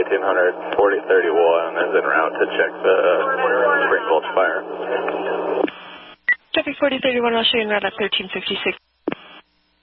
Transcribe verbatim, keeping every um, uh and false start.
eighteen hundred, forty thirty-one is en route to check the Spring Gulch fire. Traffic forty thirty-one, I'll show you in route at thirteen fifty-six.